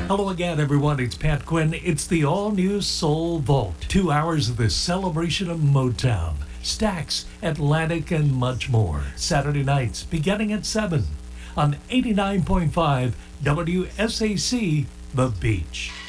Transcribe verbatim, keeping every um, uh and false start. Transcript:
Hello again, everyone. It's Pat Quinn. It's the all-new Soul Vault. Two hours of the celebration of Motown, Stax, Atlantic, and much more. Saturday nights beginning at seven on eighty-nine point five W S A C, The Beach.